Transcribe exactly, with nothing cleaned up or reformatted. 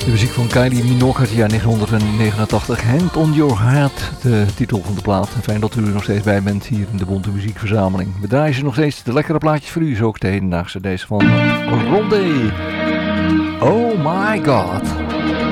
De muziek van Kylie Minogue uit het jaar negentien negenentachtig. Hand on Your Heart, de titel van de plaat. Fijn dat u er nog steeds bij bent hier in de Bonte Muziekverzameling. We draaien ze nog steeds de lekkere plaatjes voor u. Zo ook de hedendaagse deze van Rondé. Oh my god.